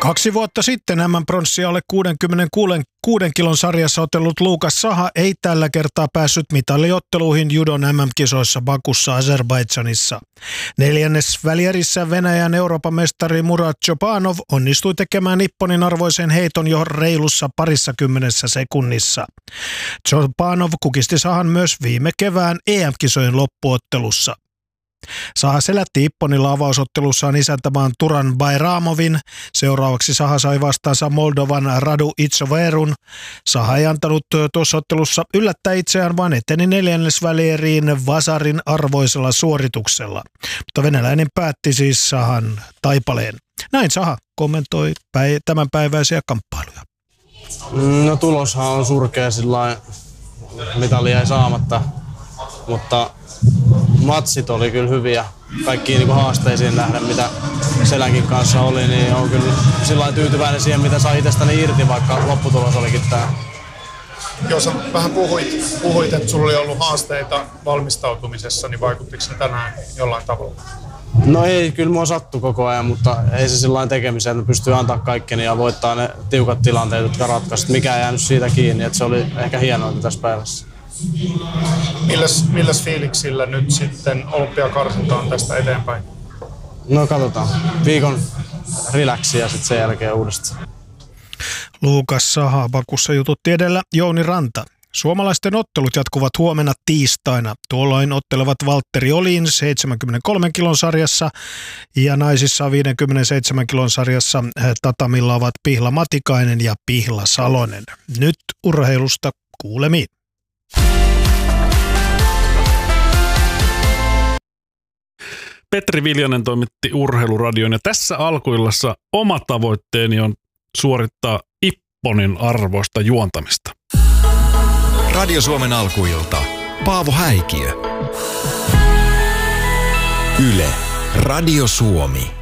2 vuotta sitten M-pronssia alle 66 kilon sarjassa otellut Lukas Saha ei tällä kertaa päässyt mitaliotteluihin judon MM-kisoissa Bakussa Azerbaidžanissa. 4. välierissä Venäjän Euroopan mestari Murat Chobanov onnistui tekemään nipponin arvoisen heiton jo reilussa 20 sekunnissa. Chobanov kukisti Sahan myös viime kevään EM-kisojen loppuottelussa. Saha selätti Ipponilla avausottelussaan isäntämaan Turan Bayramovin. Seuraavaksi Saha sai vastaansa Moldovan Radu Itsoverun. Saha ei antanut tuossa ottelussa yllättää itseään, vaan eteni 4. välieriin Vasarin arvoisella suorituksella. Mutta venäläinen päätti siis Sahan taipaleen. Näin Saha kommentoi tämänpäiväisiä kamppailuja. No tuloshan on surkea sillain, mitalia ei saamatta, mutta matsit oli kyllä hyviä. Kaikkiin niin haasteisiin nähdä, mitä Selänkin kanssa oli, niin on kyllä sillain tyytyväinen siihen, mitä sai itsestäni irti, vaikka lopputulos olikin tää. Joo, sä vähän puhuit, että sulla oli ollut haasteita valmistautumisessa, niin vaikuttiko ne tänään jollain tavalla? No ei, kyllä mua sattui koko ajan, mutta ei se sillain tekemiseen, että pystyy antaa kaikkeni ja voittaa ne tiukat tilanteet, jotka ratkaisivat. Mikään ei jäänyt siitä kiinni, että se oli ehkä hienointa tässä päivässä. Milläs fiiliksillä nyt sitten olympiakarsinta on tästä eteenpäin? No katsotaan. Viikon relaxia ja sitten sen jälkeen uudestaan. Lukas Saha Bakussa jututti edellä Jouni Ranta. Suomalaisten ottelut jatkuvat huomenna tiistaina. Tuolloin ottelevat Valtteri Olin 73 kilon sarjassa ja naisissa 57 kilon sarjassa tatamilla ovat Pihla Matikainen ja Pihla Salonen. Nyt urheilusta kuulemiin. Petri Viljanen toimitti Urheiluradion ja tässä alkuillassa oma tavoitteeni on suorittaa Ipponin arvoista juontamista. Radio Suomen alkuilta. Paavo Häikiö. Yle. Radio Suomi.